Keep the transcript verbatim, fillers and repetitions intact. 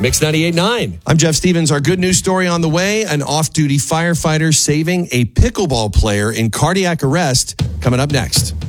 Mix ninety-eight point nine. I'm Jeff Stevens. Our good news story on the way. An off-duty firefighter saving a pickleball player in cardiac arrest. Coming up next.